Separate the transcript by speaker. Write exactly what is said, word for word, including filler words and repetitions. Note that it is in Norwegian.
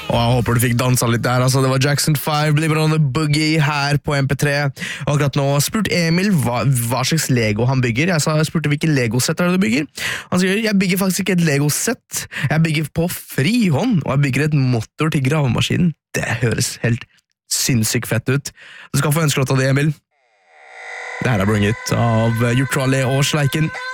Speaker 1: Og jeg håper du fikk dansa litt der, altså det var Jackson five, blir med on the boogie her på M P tre. Og akkurat nå spurte Emil hva, hva slags Lego han bygger. Jeg, sa, jeg spurte hvilken Lego-sett er det du bygger. Han sier, jeg bygger faktisk ikke et Lego-sett. Jeg bygger på frihånd, og jeg bygger et motor til gravemaskinen. Det høres helt sinnssykt fett ut. Du skal få ønskelåt av det, Emil. Det her er Bring It av Jurtrali og Sleiken.